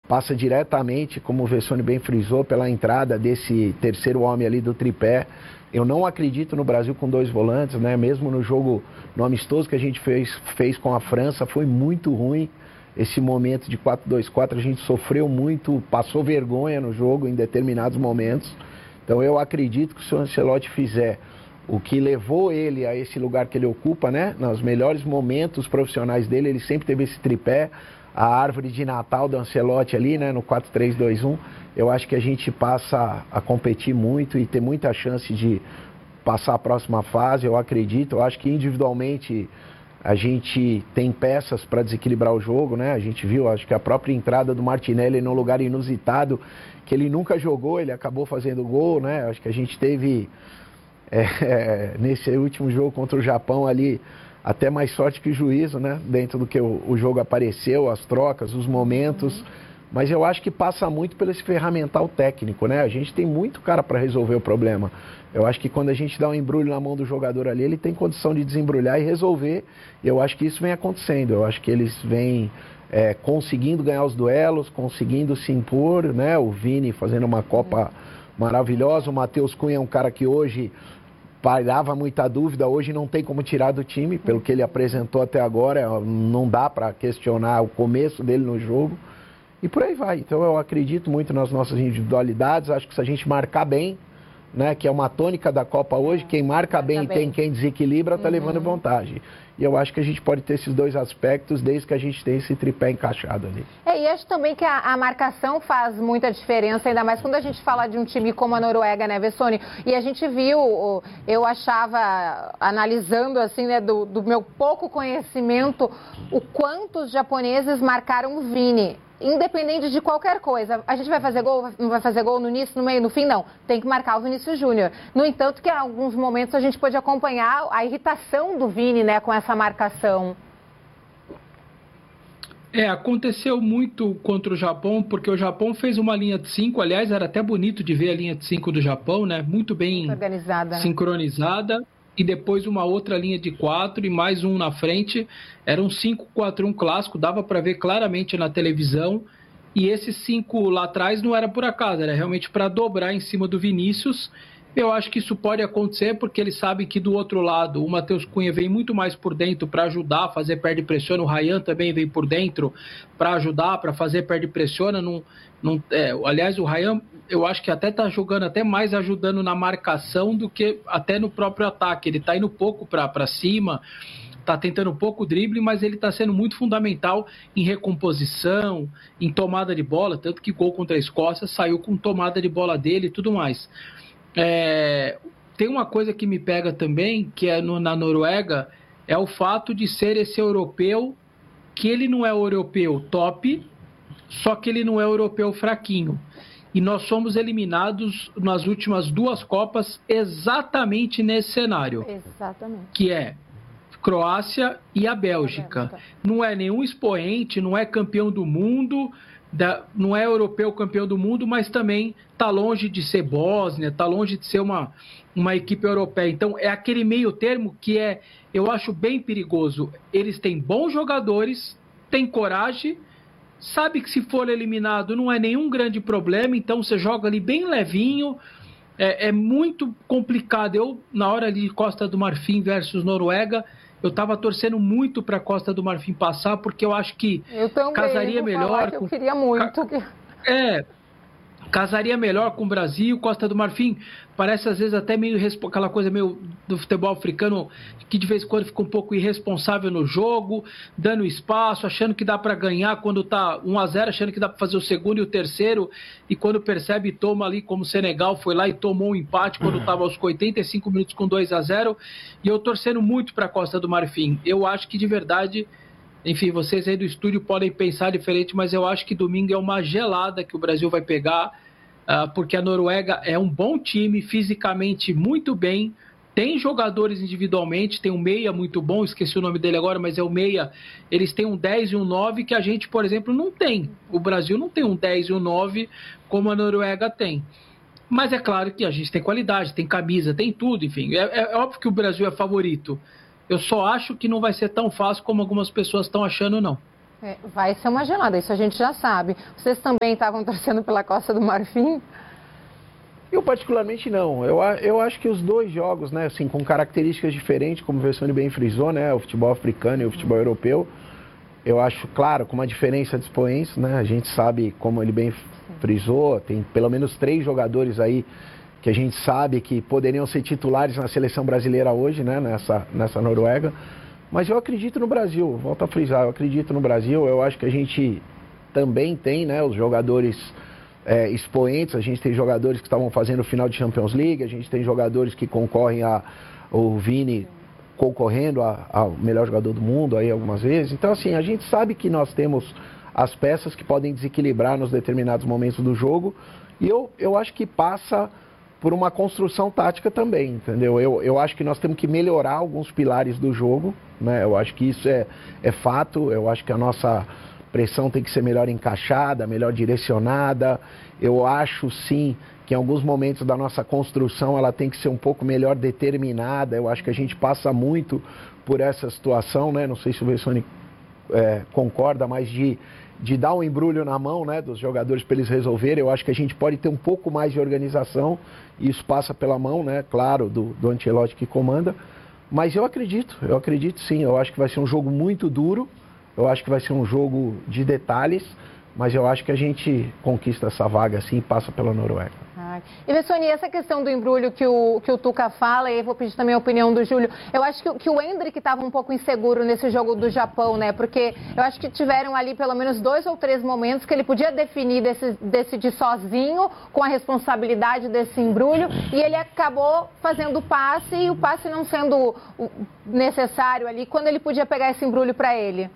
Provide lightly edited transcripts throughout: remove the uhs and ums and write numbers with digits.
passa diretamente, como o Vessone bem frisou, pela entrada desse terceiro homem ali do tripé. Eu não acredito no Brasil com 2 volantes, né? Mesmo no jogo, no amistoso que a gente fez com a França, foi muito ruim. Esse momento de 4-2-4, a gente sofreu muito, passou vergonha no jogo em determinados momentos. Então eu acredito que se o Ancelotti fizer o que levou ele a esse lugar que ele ocupa, né? Nos melhores momentos profissionais dele, ele sempre teve esse tripé, a árvore de Natal do Ancelotti ali, né? No 4-3-2-1. Eu acho que a gente passa a competir muito e ter muita chance de passar a próxima fase, eu acredito. Eu acho que individualmente a gente tem peças para desequilibrar o jogo, né? A gente viu, acho que a própria entrada do Martinelli num lugar inusitado, que ele nunca jogou, ele acabou fazendo gol, né? Acho que a gente teve, nesse último jogo contra o Japão ali, até mais sorte que juízo, né? Dentro do que o jogo apareceu, as trocas, os momentos. Mas eu acho que passa muito pelo esse ferramental técnico, né? A gente tem muito cara para resolver o problema. Eu acho que quando a gente dá um embrulho na mão do jogador ali, ele tem condição de desembrulhar e resolver. E eu acho que isso vem acontecendo. Eu acho que eles vêm conseguindo ganhar os duelos, conseguindo se impor, né? O Vini fazendo uma Copa maravilhosa. O Matheus Cunha é um cara que hoje pairava muita dúvida, hoje não tem como tirar do time, pelo que ele apresentou até agora. Não dá para questionar o começo dele no jogo. E por aí vai. Então eu acredito muito nas nossas individualidades. Acho que se a gente marcar bem, né, que é uma tônica da Copa hoje, quem marca bem e tem quem desequilibra está levando vantagem. E eu acho que a gente pode ter esses 2 aspectos desde que a gente tenha esse tripé encaixado ali. E acho também que a marcação faz muita diferença, ainda mais quando a gente fala de um time como a Noruega, né, Vessone? E a gente viu, eu achava, analisando assim, né, do meu pouco conhecimento, o quanto os japoneses marcaram o Vini. Independente de qualquer coisa, a gente vai fazer gol, não vai fazer gol no início, no meio, no fim, não. Tem que marcar o Vinícius Júnior. No entanto, que em alguns momentos a gente pôde acompanhar a irritação do Vini, né, com essa marcação. Aconteceu muito contra o Japão, porque o Japão fez uma linha de 5, aliás, era até bonito de ver a linha de 5 do Japão, né? Muito bem organizada, sincronizada. E depois uma outra linha de 4 e mais um na frente. Era um 5-4-1 clássico, dava para ver claramente na televisão. E esse 5 lá atrás não era por acaso, era realmente para dobrar em cima do Vinícius. Eu acho que isso pode acontecer porque eles sabem que do outro lado o Matheus Cunha vem muito mais por dentro para ajudar a fazer perde pressiona. O Ryan também vem por dentro para ajudar, para fazer perde pressiona. Aliás, o Ryan, eu acho que até está jogando até mais ajudando na marcação do que até no próprio ataque. Ele está indo pouco para cima, está tentando pouco drible, mas ele está sendo muito fundamental em recomposição, em tomada de bola, tanto que gol contra a Escócia saiu com tomada de bola dele e tudo mais. Tem uma coisa que me pega também, que é na Noruega, é o fato de ser esse europeu, que ele não é europeu top, só que ele não é europeu fraquinho. E nós somos eliminados nas últimas 2 Copas exatamente nesse cenário. Exatamente. Que é Croácia e a Bélgica. Não é nenhum expoente, não é campeão do mundo, não é europeu campeão do mundo, mas também está longe de ser Bósnia, está longe de ser uma equipe europeia. Então é aquele meio termo que eu acho bem perigoso. Eles têm bons jogadores, têm coragem, sabe que se for eliminado não é nenhum grande problema, então você joga ali bem levinho. É muito complicado. Na hora de Costa do Marfim versus Noruega, eu estava torcendo muito para a Costa do Marfim passar, porque eu acho que casaria melhor. Eu queria muito. Casaria melhor com o Brasil. Costa do Marfim parece às vezes até meio aquela coisa meio do futebol africano, que de vez em quando fica um pouco irresponsável no jogo, dando espaço, achando que dá para ganhar quando está 1-0, achando que dá para fazer o segundo e o terceiro, e quando percebe toma ali, como o Senegal foi lá e tomou um empate quando estava aos 85 minutos com 2-0. E eu torcendo muito para a Costa do Marfim. Eu acho que de verdade, enfim, vocês aí do estúdio podem pensar diferente, mas eu acho que domingo é uma gelada que o Brasil vai pegar, porque a Noruega é um bom time, fisicamente muito bem, tem jogadores individualmente, tem um meia muito bom, esqueci o nome dele agora, mas é o meia. Eles têm um 10 e um 9 que a gente, por exemplo, não tem. O Brasil não tem um 10 e um 9 como a Noruega tem. Mas é claro que a gente tem qualidade, tem camisa, tem tudo, enfim. É óbvio que o Brasil é favorito. Eu só acho que não vai ser tão fácil como algumas pessoas estão achando, não. Vai ser uma gelada, isso a gente já sabe. Vocês também estavam torcendo pela Costa do Marfim? Eu particularmente não. Eu acho que os dois jogos, né, assim, com características diferentes, como o Vessone bem frisou, né, o futebol africano e o futebol europeu, eu acho, claro, com uma diferença de expoentes, né, a gente sabe, como ele bem frisou, tem pelo menos 3 jogadores aí que a gente sabe que poderiam ser titulares na seleção brasileira hoje, né, nessa Noruega. Mas eu acredito no Brasil, volto a frisar, eu acredito no Brasil. Eu acho que a gente também tem, né, os jogadores expoentes. A gente tem jogadores que estavam fazendo o final de Champions League, a gente tem jogadores que concorrem o Vini concorrendo ao melhor jogador do mundo aí algumas vezes. Então, assim, a gente sabe que nós temos as peças que podem desequilibrar nos determinados momentos do jogo, e eu acho que passa por uma construção tática também, entendeu? Eu acho que nós temos que melhorar alguns pilares do jogo, né? Eu acho que isso é fato. Eu acho que a nossa pressão tem que ser melhor encaixada, melhor direcionada. Eu acho, sim, que em alguns momentos da nossa construção ela tem que ser um pouco melhor determinada. Eu acho que a gente passa muito por essa situação, né? Não sei se o Vessone concorda, mas de dar um embrulho na mão, né, dos jogadores para eles resolverem. Eu acho que a gente pode ter um pouco mais de organização, e isso passa pela mão, né, claro, do Ancelotti que comanda. Mas eu acredito sim. Eu acho que vai ser um jogo muito duro, eu acho que vai ser um jogo de detalhes, mas eu acho que a gente conquista essa vaga assim e passa pela Noruega. E Vessone, essa questão do embrulho que o Tuca fala, e vou pedir também a opinião do Júlio, eu acho que o Endrick estava um pouco inseguro nesse jogo do Japão, né? Porque eu acho que tiveram ali pelo menos 2 ou 3 momentos que ele podia decidir sozinho, com a responsabilidade desse embrulho, e ele acabou fazendo o passe, e o passe não sendo necessário ali, quando ele podia pegar esse embrulho para ele.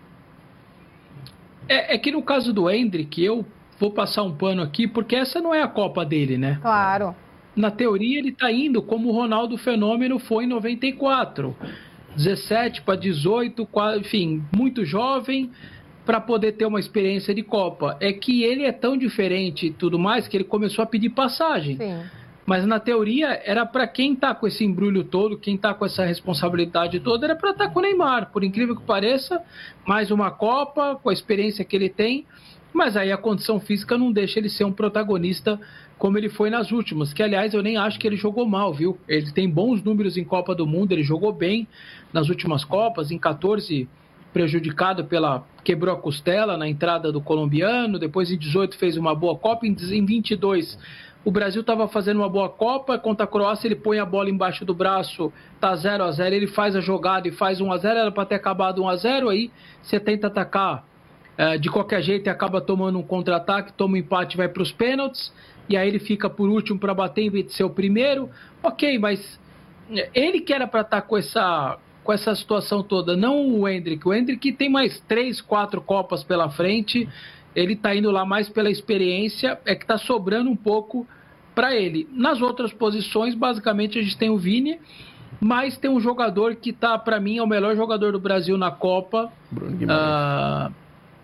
É que no caso do Endrick, eu vou passar um pano aqui, porque essa não é a Copa dele, né? Claro. Na teoria, ele está indo como o Ronaldo Fenômeno foi em 94. 17 para 18, enfim, muito jovem, para poder ter uma experiência de Copa. É que ele é tão diferente e tudo mais, que ele começou a pedir passagem. Sim. Mas na teoria, era para quem está com esse embrulho todo, quem está com essa responsabilidade toda, era para estar com o Neymar. Por incrível que pareça, mais uma Copa, com a experiência que ele tem. Mas aí a condição física não deixa ele ser um protagonista como ele foi nas últimas, que aliás eu nem acho que ele jogou mal, viu? Ele tem bons números em Copa do Mundo, ele jogou bem nas últimas Copas, em 14 prejudicado quebrou a costela na entrada do colombiano, depois em 18 fez uma boa Copa, em 22 o Brasil estava fazendo uma boa Copa, contra a Croácia ele põe a bola embaixo do braço, tá 0-0, ele faz a jogada e faz 1-0, era para ter acabado 1-0, aí você tenta atacar de qualquer jeito e acaba tomando um contra-ataque, toma um empate e vai para os pênaltis, e aí ele fica por último para bater em vez de ser o primeiro. Ok, mas ele que era para estar com essa situação toda, não o Endrick. O Endrick tem mais 3, 4 Copas pela frente, ele está indo lá mais pela experiência, é que está sobrando um pouco para ele. Nas outras posições, basicamente a gente tem o Vini, mas tem um jogador que está, para mim, é o melhor jogador do Brasil na Copa. Bruno Guimarães.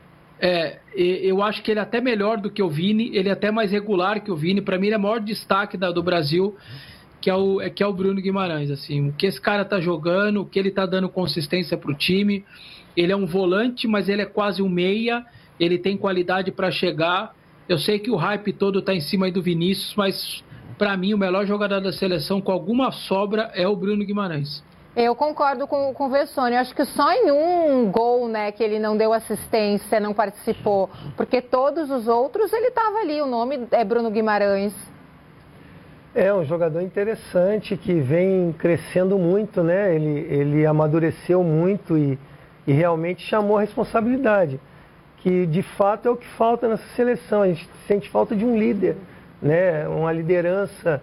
Eu acho que ele é até melhor do que o Vini, ele é até mais regular que o Vini. Para mim ele é o maior destaque do Brasil, que é o Bruno Guimarães. Assim, o que esse cara tá jogando, o que ele tá dando consistência pro time. Ele é um volante, mas ele é quase um meia, ele tem qualidade para chegar. Eu sei que o hype todo tá em cima aí do Vinícius, mas para mim o melhor jogador da seleção com alguma sobra é o Bruno Guimarães. Eu concordo com o Vessone. Eu acho que só em um gol, né, que ele não deu assistência, não participou, porque todos os outros ele estava ali. O nome é Bruno Guimarães. É um jogador interessante que vem crescendo muito, né? Ele amadureceu muito e realmente chamou a responsabilidade, que de fato é o que falta nessa seleção. A gente sente falta de um líder, né? Uma liderança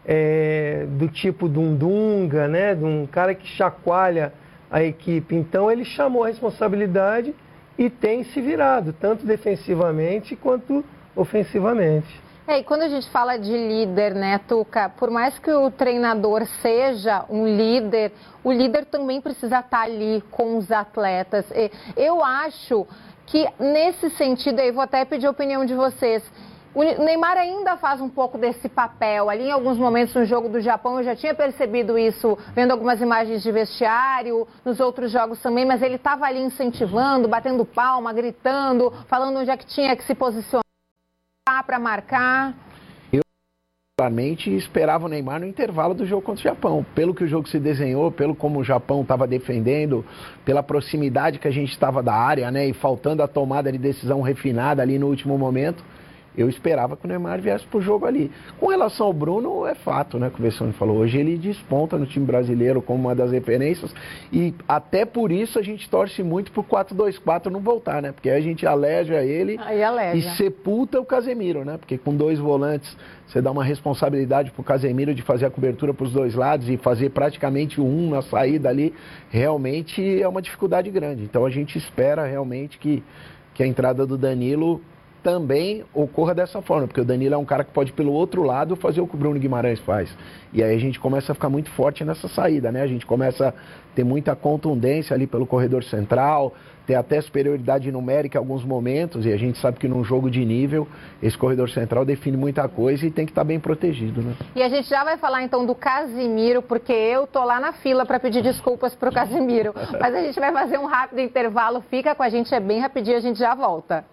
do tipo de um Dunga, né? De um cara que chacoalha a equipe. Então ele chamou a responsabilidade e tem se virado, tanto defensivamente quanto ofensivamente. E quando a gente fala de líder, né, Tuca, por mais que o treinador seja um líder, o líder também precisa estar ali com os atletas. Eu acho que nesse sentido, aí vou até pedir a opinião de vocês, O Neymar ainda faz um pouco desse papel. Ali em alguns momentos no jogo do Japão eu já tinha percebido isso, vendo algumas imagens de vestiário, nos outros jogos também, mas ele estava ali incentivando, batendo palma, gritando, falando onde é que tinha que se posicionar para marcar. Eu particularmente esperava o Neymar no intervalo do jogo contra o Japão. Pelo que o jogo se desenhou, pelo como o Japão estava defendendo, pela proximidade que a gente estava da área, né, e faltando a tomada de decisão refinada ali no último momento, eu esperava que o Neymar viesse pro jogo ali. Com relação ao Bruno, é fato, né, que o Vessone falou. Hoje ele desponta no time brasileiro como uma das referências e até por isso a gente torce muito pro 4-2-4 não voltar, né? Porque aí a gente aleja ele e sepulta o Casemiro, né? Porque com 2 volantes você dá uma responsabilidade pro Casemiro de fazer a cobertura pros 2 lados e fazer praticamente um na saída ali. Realmente é uma dificuldade grande. Então a gente espera realmente que a entrada do Danilo também ocorra dessa forma, porque o Danilo é um cara que pode pelo outro lado fazer o que o Bruno Guimarães faz. E aí a gente começa a ficar muito forte nessa saída, né? A gente começa a ter muita contundência ali pelo corredor central, ter até superioridade numérica em alguns momentos, e a gente sabe que num jogo de nível, esse corredor central define muita coisa e tem que estar bem protegido, né? E a gente já vai falar então do Casemiro, porque eu tô lá na fila para pedir desculpas pro Casemiro, mas a gente vai fazer um rápido intervalo, fica com a gente, é bem rapidinho, a gente já volta.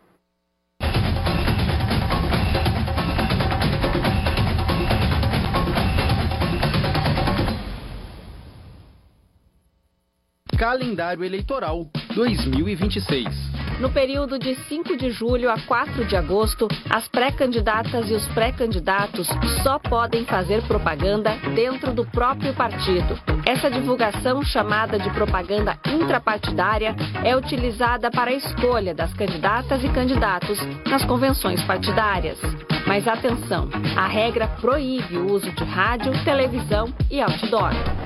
Calendário Eleitoral 2026. No período de 5 de julho a 4 de agosto, as pré-candidatas e os pré-candidatos só podem fazer propaganda dentro do próprio partido. Essa divulgação, chamada de propaganda intrapartidária, é utilizada para a escolha das candidatas e candidatos nas convenções partidárias. Mas atenção, a regra proíbe o uso de rádio, televisão e outdoor.